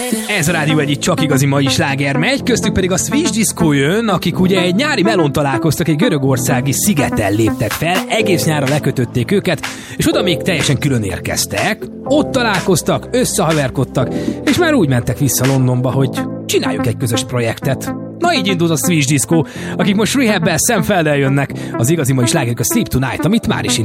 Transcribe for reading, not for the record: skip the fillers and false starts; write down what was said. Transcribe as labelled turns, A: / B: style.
A: Ez a rádió egyik csak igazi mai sláger megy, köztük pedig a Swedish Disco jön, akik ugye egy nyári melón találkoztak, egy görögországi szigeten léptek fel, egész nyára lekötötték őket, és oda még teljesen külön érkeztek, ott találkoztak, összehaverkodtak, és már úgy mentek vissza Londonba, hogy csináljuk egy közös projektet. Na így indult a Swedish Disco, akik most Rehab-bel, Sam Felddel jönnek, az igazi mai slágerük a Sleep Tonight, amit már is